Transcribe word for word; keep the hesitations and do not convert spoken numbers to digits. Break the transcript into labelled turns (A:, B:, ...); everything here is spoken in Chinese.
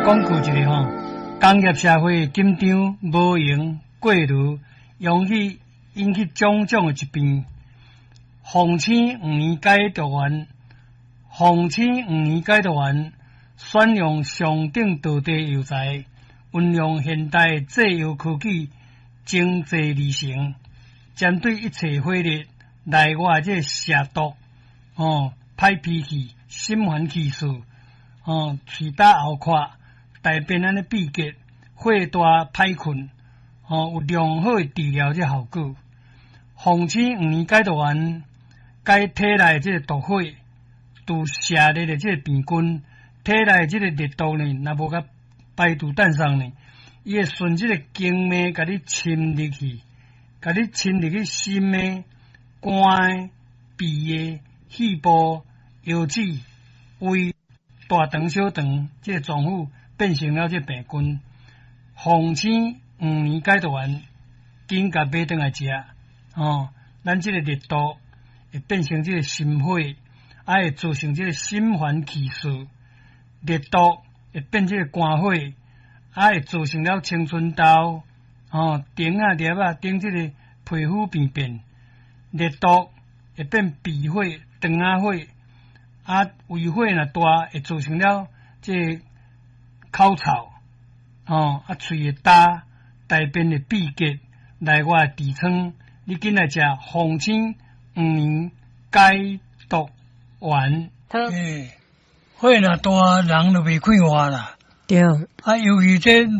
A: 讲句一个吼，工业社会紧张无闲过炉，容易引起种种的疾病。防青五年解毒丸，防青五年解毒丸选用上等道地药材，运用现代制药科技，精制而成，针对一切火热、内外这蛇毒、哦歹脾气、心烦气数、哦喙打喉壳、大便安尼闭结、火大歹困，哦有良好的治疗这效果。防青五年解毒丸解体内这个毒火，除射热的这个病菌，体内这个热毒呢，若无甲排除诞生呢，伊会顺这个经脉甲你侵入去，甲你侵入去心的、肝的、鼻的、肺部、腰子、胃、大肠、小肠这个脏腑变成了这病菌。防青五年解毒丸，紧甲买转来食，哦，咱这个热毒会变成这个心火，啊会造成这个心烦气数，热毒会变这个肝火，啊会造成了青春痘，哦，顶啊粒啊顶这个皮肤病变，热毒会变鼻火、肠仔火，啊胃火若大会造成了这个口臭，哦啊喙会焦，大便会闭结，内外痔疮，你紧来食防青五年解毒丸。诶，火若大，人就袂快活啦。
B: 对。
A: 啊，尤其这